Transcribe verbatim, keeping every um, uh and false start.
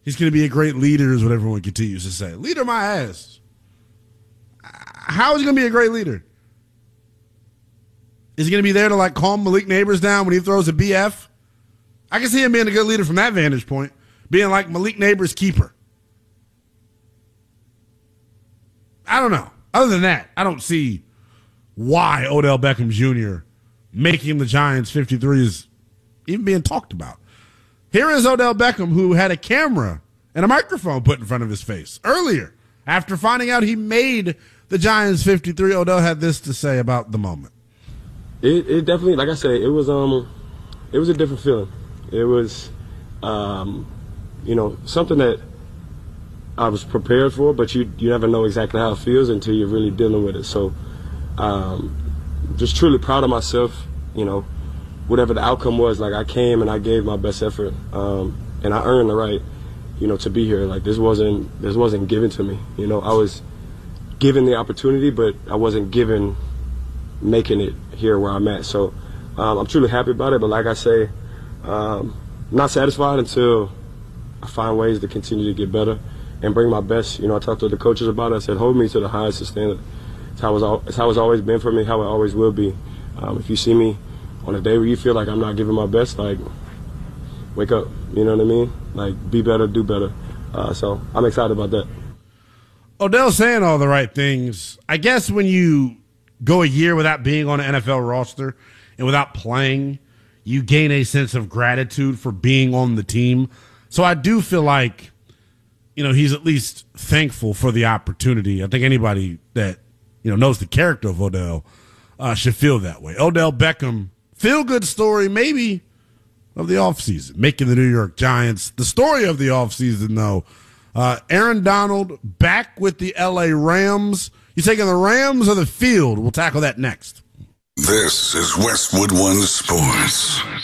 He's going to be a great leader is what everyone continues to say. Leader my ass. How is he going to be a great leader? Is he going to be there to like calm Malik Neighbors down when he throws a B F? I can see him being a good leader from that vantage point, being like Malik Neighbors' keeper. I don't know. Other than that, I don't see why Odell Beckham Junior making the Giants fifty-three is even being talked about. Here is Odell Beckham, who had a camera and a microphone put in front of his face earlier. After finding out he made the Giants fifty-three, Odell had this to say about the moment. It, it definitely, like I said, it was um, it was a different feeling. It was, um, you know, something that I was prepared for, but you you never know exactly how it feels until you're really dealing with it. So, um, just truly proud of myself. You know, whatever the outcome was, like I came and I gave my best effort, um, and I earned the right, you know, to be here. Like this wasn't this wasn't given to me. You know, I was given the opportunity, but I wasn't given making it here where I'm at. So um, I'm truly happy about it. But like I say, um, I'm not satisfied until I find ways to continue to get better and bring my best. You know, I talked to the coaches about it. I said, hold me to the highest standard. It's how it's, it's how it's always been for me, how it always will be. Um, if you see me on a day where you feel like I'm not giving my best, like, wake up. You know what I mean? Like, be better, do better. Uh, so I'm excited about that. Odell's saying all the right things. I guess when you go a year without being on an N F L roster and without playing, you gain a sense of gratitude for being on the team. So I do feel like, you know, he's at least thankful for the opportunity. I think anybody that, you know, knows the character of Odell uh, should feel that way. Odell Beckham, feel-good story maybe of the offseason, making the New York Giants. The story of the offseason, though, uh, Aaron Donald back with the L A Rams. You taking the Rams or the field? We'll tackle that next. This is Westwood One Sports.